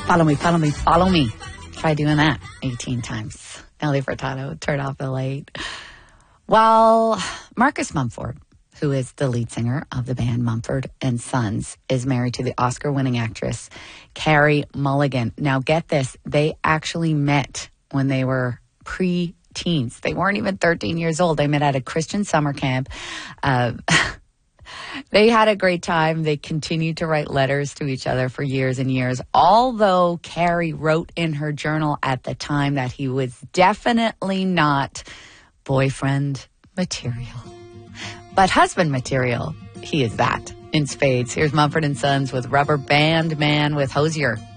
Follow me, follow me, follow me. Try doing that 18 times. Nelly Furtado, turn off the light. Well, Marcus Mumford, who is the lead singer of the band Mumford and Sons, is married to the Oscar-winning actress Carey Mulligan. Now, get this. They actually met when they were pre-teens. They weren't even 13 years old. They met at a Christian summer camp. They had a great time. They continued to write letters to each other for years and years, although Carey wrote in her journal at the time that he was definitely not boyfriend material. But husband material, he is that in spades. Here's Mumford & Sons with Rubber Band Man with Hosier.